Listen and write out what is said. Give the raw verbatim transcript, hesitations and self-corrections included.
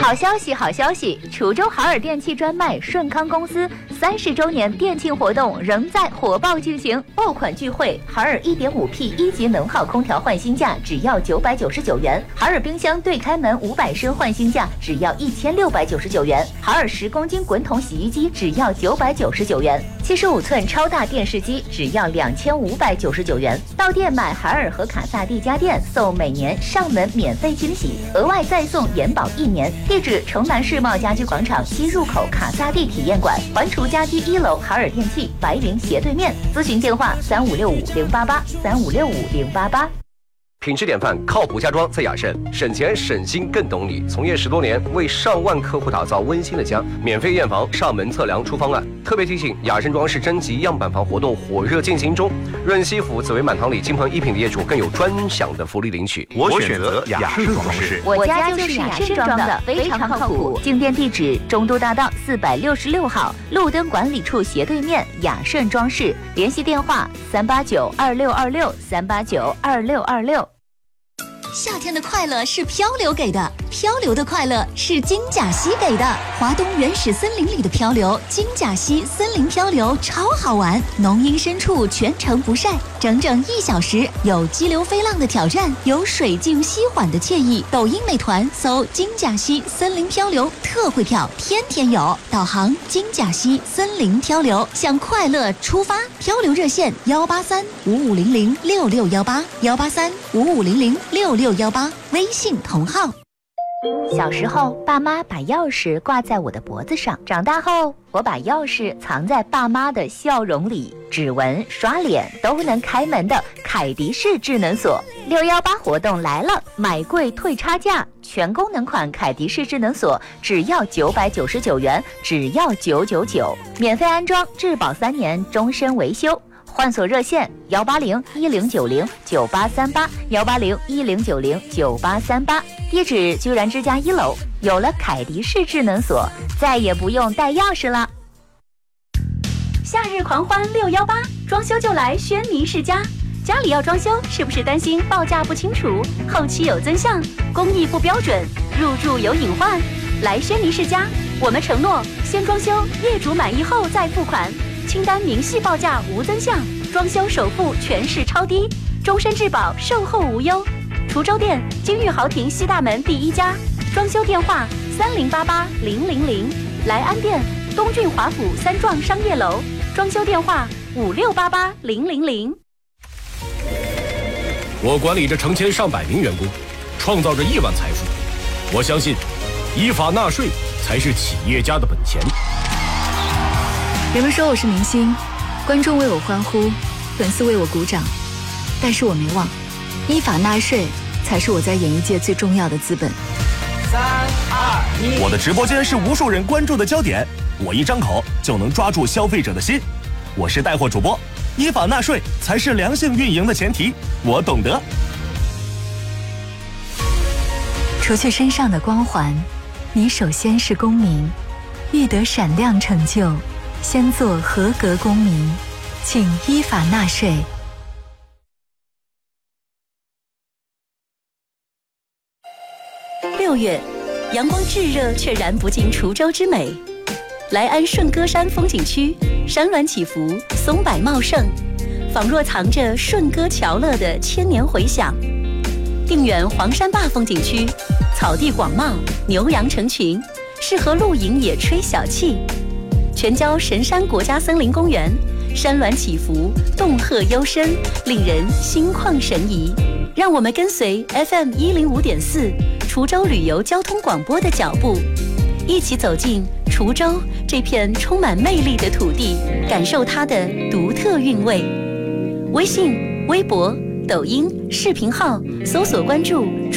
好消息，好消息！滁州海尔电器专卖顺康公司三十周年店庆活动仍在火爆进行，爆款聚会，海尔 一点五 P 一级能耗空调换新价只要九百九十九元，海尔冰箱对开门五百升换新价只要一千六百九十九元，海尔十公斤滚筒洗衣机只要九百九十九元，七十五寸超大电视机只要两千五百九十九元。到店买海尔和卡萨帝家电，送每年上门免费惊喜，额外再送延保一年。地址：城南世贸家居广场西入口卡萨帝体验馆，环厨家居一楼海尔电器白云斜对面。咨询电话：三五六五零八八三五六五零八八。 品质典范，靠谱家装在雅盛，省钱省心更懂你。从业十多年，为上万客户打造温馨的家，免费验房、上门测量出方案。特别提醒，雅盛装饰征集样板房活动火热进行中，润西府、紫薇满堂里金鹏一品的业主更有专享的福利领取。 我选择雅盛装饰， 我家就是雅盛装的，非常靠谱。进店地址：中都大道四百六十六号，路灯管理处斜对面，雅盛装饰。联系电话：三八九二六二六三八九二六二六。 夏天的快乐是漂流给的，漂流的快乐是金甲溪给的。华东原始森林里的漂流，金甲溪森林漂流超好玩，浓荫深处全程不晒，整整一小时，有激流飞浪的挑战，有水静溪缓的惬意。抖音美团搜金甲溪森林漂流，特惠票天天有。导航金甲溪森林漂流，向快乐出发。漂流热线：幺八三五五零零六六幺八，幺八三五五零零六六幺八，微信同号。 小时候，爸妈把钥匙挂在我的脖子上；长大后，我把钥匙藏在爸妈的笑容里。指纹、刷脸都能开门的凯迪式智能锁，六幺八活动来了，买贵退差价，全功能款凯迪式智能锁只要九百九十九元，只要九九九，免费安装，质保三年，终身维修。换锁热线：幺八零一零九零九八三八，幺八零一零九零九八三八。地址：居然之家一楼。有了凯迪式智能锁，再也不用带钥匙了。 夏日狂欢六幺八，装修就来轩尼诗家。家里要装修，是不是担心报价不清楚，后期有增项，工艺不标准，入住有隐患？来轩尼诗家，我们承诺先装修，业主满意后再付款。清单明细报价无增项，装修首付全市超低，终身质保，售后无忧。滁州店金玉豪庭西大门第一家，装修电话三零八八零零零。莱安店东郡华府三幢商业楼，装修电话五六八八零零零。 我管理着成千上百名员工，创造着亿万财富。我相信，依法纳税才是企业家的本钱。 人们说我是明星，观众为我欢呼，粉丝为我鼓掌，但是我没忘，依法纳税才是我在演艺界最重要的资本。 三二一，我的直播间是无数人关注的焦点，我一张口就能抓住消费者的心。我是带货主播，依法纳税才是良性运营的前提，我懂得。 除去身上的光环，你首先是公民，欲得闪亮成就，先做合格公民，请依法纳税。 六月，阳光炙热却燃不尽滁州之美。来安顺歌山风景区，山峦起伏，松柏茂盛，仿若藏着顺歌桥乐的千年回响。定远黄山坝风景区，草地广袤，牛羊成群，适合露营野炊小憩。全椒神山国家森林公园，山峦起伏，洞壑幽深，令人心旷神怡。让我们跟随 F M 一零五点四滁州旅游交通广播的脚步，一起走进滁州这片充满魅力的土地，感受它的独特韵味。微信、微博、抖音、视频号搜索关注